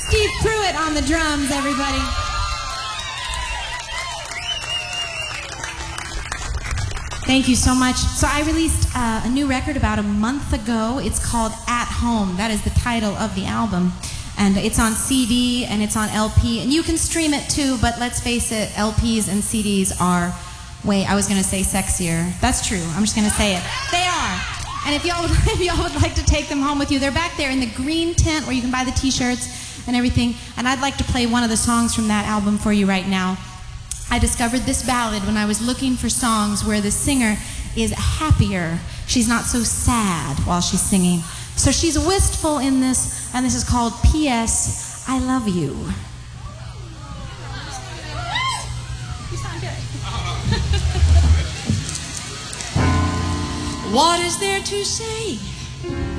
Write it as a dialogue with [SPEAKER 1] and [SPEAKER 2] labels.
[SPEAKER 1] Steve Pruitt on the drums, everybody. Thank you so much. So I released a new record about a month ago. It's called At Home. That is the title of the album. And it's on CD and it's on LP. And you can stream it too, but let's face it, LPs and CDs are I was going to say sexier. That's true. I'm just going to say it. They are. And if y'all would like to take them home with you, they're back there in the green tent where you can buy the t-shirts and everything. And I'd like to play one of the songs from that album for you right now. I discovered this ballad when I was looking for songs where the singer is happier. She's not so sad while she's singing. So she's wistful in this, and this is called P.S. I Love You. You sound good.
[SPEAKER 2] What is there to say?